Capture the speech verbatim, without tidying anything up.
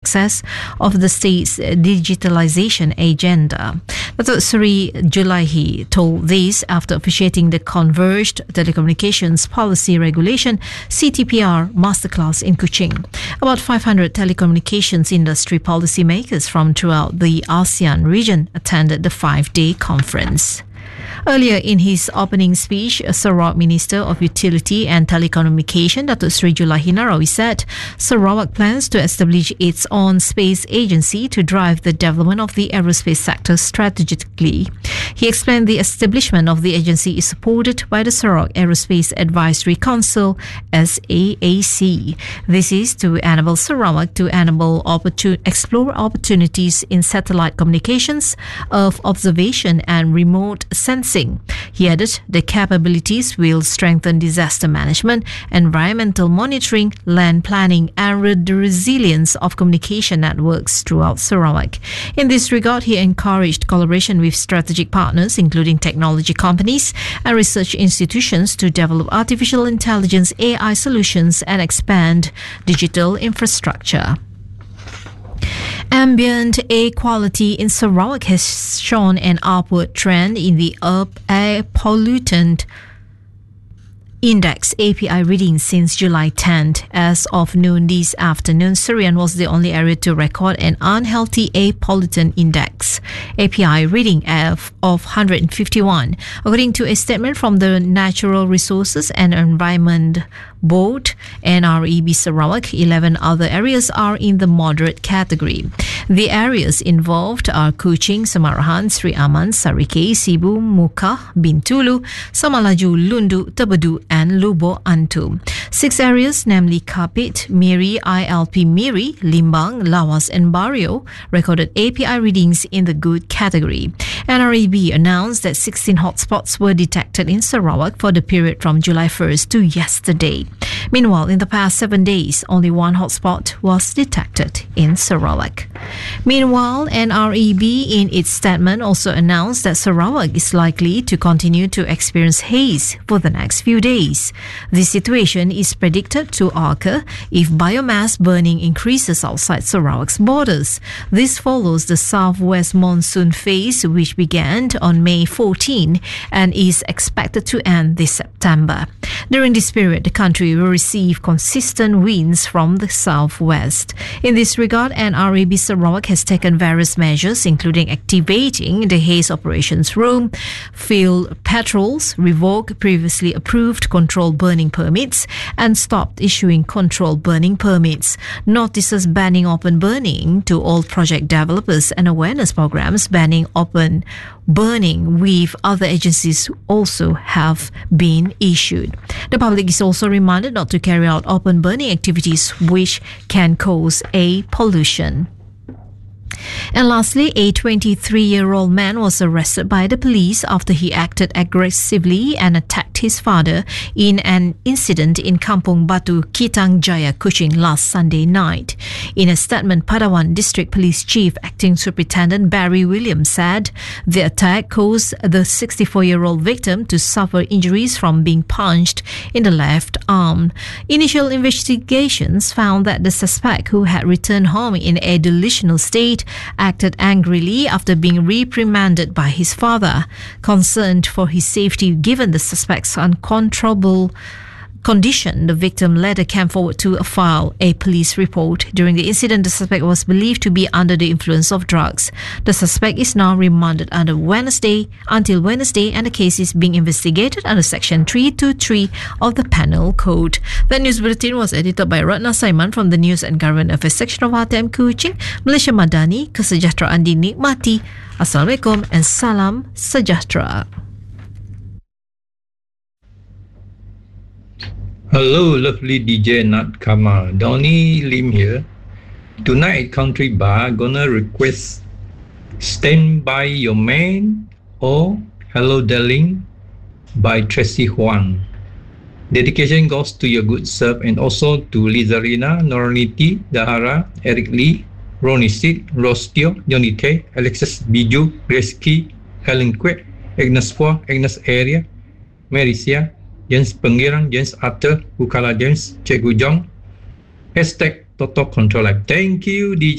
success of the state's digitalization agenda. Datuk Seri Julaihi told this after officiating the Converged Telecommunications Policy Regulation C T P R Masterclass in Kuching. About five hundred telecommunications industry policymakers from throughout the ASEAN region attended the five-day conference. Earlier in his opening speech, Sarawak Minister of Utility and Telecommunication, Datuk Seri Julaihi Narawi, said Sarawak plans to establish its own space agency to drive the development of the aerospace sector strategically. He explained the establishment of the agency is supported by the Sarawak Aerospace Advisory Council, S A A C. This is to enable Sarawak to enable opportun- explore opportunities in satellite communications, Earth observation and remote sensing. He added the capabilities will strengthen disaster management, environmental monitoring, land planning and re- the resilience of communication networks throughout Sarawak. In this regard, he encouraged collaboration with strategic partners including technology companies and research institutions to develop artificial intelligence A I solutions and expand digital infrastructure. Ambient air quality in Sarawak has shown an upward trend in the air pollutant Index A P I readings since July tenth. As of noon this afternoon, Surian was the only area to record an unhealthy air pollutant index A P I reading of, of one hundred fifty-one. According to a statement from the Natural Resources and Environment Board, N R E B Sarawak, eleven other areas are in the moderate category. The areas involved are Kuching, Samarahan, Sri Aman, Sarike, Sibu, Muka, Bintulu, Samalaju, Lundu, Tabadu and Lubo Antu. Six areas, namely Kapit, Miri, I L P Miri, Limbang, Lawas and Barrio, recorded A P I readings in the good category. N R E B announced that sixteen hotspots were detected in Sarawak for the period from July first to yesterday. Meanwhile, in the past seven days, only one hotspot was detected in Sarawak. Meanwhile, N R E B in its statement also announced that Sarawak is likely to continue to experience haze for the next few days. This situation is predicted to occur if biomass burning increases outside Sarawak's borders. This follows the southwest monsoon phase, which began on May fourteenth and is expected to end this September. During this period, the country will receive consistent winds from the southwest. In this regard, N R E B Sarawak has taken various measures, including activating the haze operations room, field patrols, revoke previously approved controlled burning permits, and stopped issuing controlled burning permits. Notices banning open burning to all project developers and awareness programs banning open burning with other agencies also have been issued. The public is also reminded not to carry out open burning activities which can cause air pollution. And lastly, a twenty-three-year-old man was arrested by the police after he acted aggressively and attacked his father in an incident in Kampung Batu, Kitang Jaya, Kuching last Sunday night. In a statement, Padawan District Police Chief Acting Superintendent Barry Williams said the attack caused the sixty-four-year-old victim to suffer injuries from being punched in the left arm. Initial investigations found that the suspect, who had returned home in a delusional state, acted angrily after being reprimanded by his father. Concerned for his safety given the suspect's uncontrollable condition, the victim later came forward to file a police report. During the incident, the suspect was believed to be under the influence of drugs. The suspect is now remanded under Wednesday until Wednesday, and the case is being investigated under Section three twenty-three of the Penal Code. The news bulletin was edited by Ratna Saiman from the News and Government Affairs section of R T M Kuching. Malaysia Madani, kesejahteraan dinikmati. Assalamualaikum and salam sejahtera. Hello, lovely D J Nat Kamal. Donnie Lim here. Tonight at Country Bar, gonna request Stand By Your Man or Hello Darling by Tracy Huang. Dedication goes to your good self and also to Lizarina, Noraniti, Dahara, Eric Lee, Ronnie Sid, Ross Teo, Johnny K, Alexis Biju, Grace Key, Helen Kwek, Agnes Poa, Agnes Area, Marisia, James Pengirang, James Arthur, Bukala James, Cikgu Jong. Hashtag Total Control Life. Thank you, D J.